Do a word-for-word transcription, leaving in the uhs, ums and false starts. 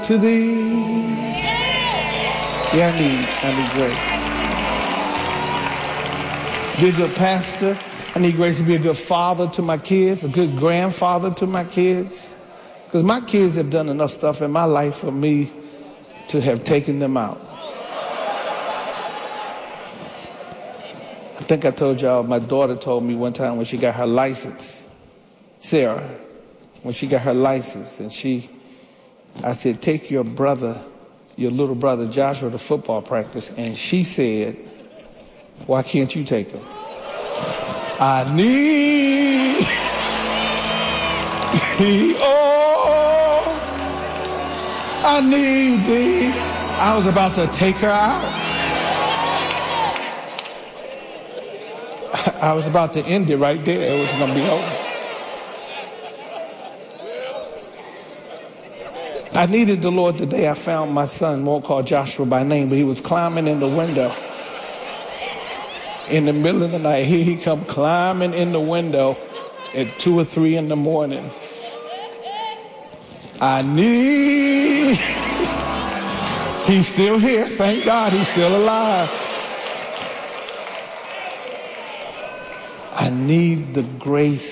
to thee. Yeah, I need, I need grace. Be a good pastor. I need grace to be a good father to my kids, a good grandfather to my kids. Because my kids have done enough stuff in my life for me to have taken them out. I think I told y'all, my daughter told me one time when she got her license, Sarah, when she got her license, and she, I said, take your brother, your little brother Joshua to football practice, and she said, why can't you take him? I need thee, oh, I need thee. I was about to take her out. I was about to end it right there. It was going to be over. I needed the Lord the day I found my son, won't call Joshua by name, but he was climbing in the window. In the middle of the night, here he come climbing in the window at two or three in the morning. I need, he's still here, thank God, he's still alive. I need the grace